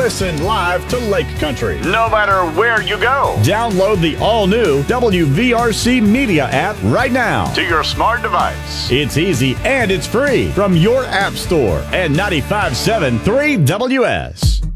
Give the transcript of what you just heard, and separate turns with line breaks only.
Listen live to Lake Country.
No matter where you go.
Download the all-new WVRC Media app right now
To your smart device.
It's easy and it's free from your app store and 95.7 3 WS.